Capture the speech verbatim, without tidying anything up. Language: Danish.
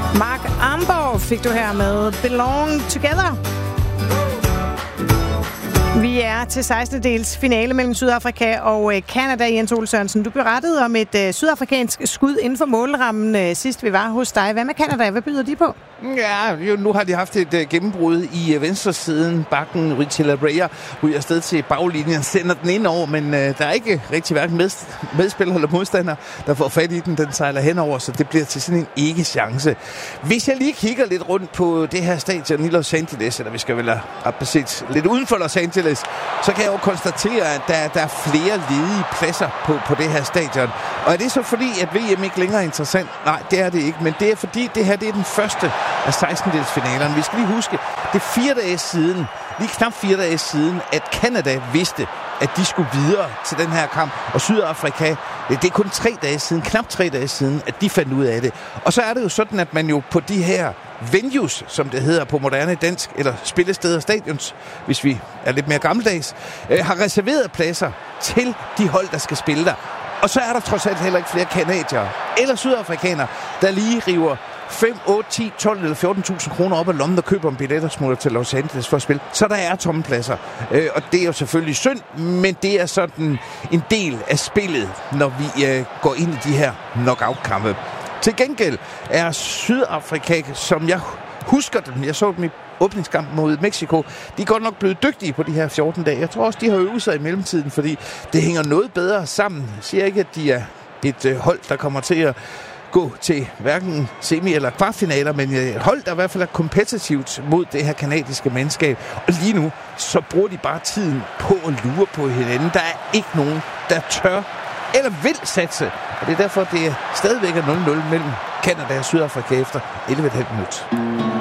Mark Amborg fik du her med Belong Together. Vi er til sekstende dels finale mellem Sydafrika og Canada. Jens Ole Sørensen, du berettede om et uh, sydafrikansk skud inden for målrammen uh, sidst vi var hos dig. Hvad med Canada? Hvad byder de på? Ja, jo, nu har de haft et uh, gennembrud i uh, venstre siden. Bakken Richela Breyer ryger afsted til baglinjen, sender den ind over, men uh, der er ikke rigtig hverken med, medspiller eller modstander, der får fat i den. Den sejler henover, så det bliver til sådan en ikke-chance. Hvis jeg lige kigger lidt rundt på det her stadion i Los Angeles, eller vi skal vel have set lidt uden for Los Angeles, så kan jeg jo konstatere, at der, der er flere ledige pladser på, på det her stadion. Og er det så fordi, at V M ikke længere er interessant? Nej, det er det ikke, men det er fordi, det her det er den første af sekstendedelsfinalerne. Vi skal lige huske, det er fire dage siden, lige knap fire dage siden, at Canada vidste, at de skulle videre til den her kamp. Og Sydafrika, det er kun tre dage siden, knap tre dage siden, at de fandt ud af det. Og så er det jo sådan, at man jo på de her venues, som det hedder på moderne dansk, eller spillesteder, stadions, hvis vi er lidt mere gammeldags, øh, har reserveret pladser til de hold, der skal spille der. Og så er der trods alt heller ikke flere canadiere eller sydafrikanere, der lige river fem, otte, ti, tolv eller fjorten tusind kroner op af lommen og køber en billet og smutter til Los Angeles for at spille. Så der er tomme pladser. Øh, og det er jo selvfølgelig synd, men det er sådan en del af spillet, når vi øh, går ind i de her knockout-kampe. Til gengæld er Sydafrika, som jeg husker dem, jeg så dem i åbningskamp mod Mexico, de er godt nok blevet dygtige på de her fjorten dage. Jeg tror også, de har øvet sig i mellemtiden, fordi det hænger noget bedre sammen. Jeg siger ikke, at de er et øh, hold, der kommer til at gå til hverken semi- eller kvartfinaler, men et hold, der i hvert fald er kompetitivt mod det her kanadiske mandskab. Og lige nu, så bruger de bare tiden på at lure på hinanden. Der er ikke nogen, der tør eller vil satse. Og det er derfor, det er stadigvæk er nul nul mellem Canada og Sydafrika efter elleve komma fem minut.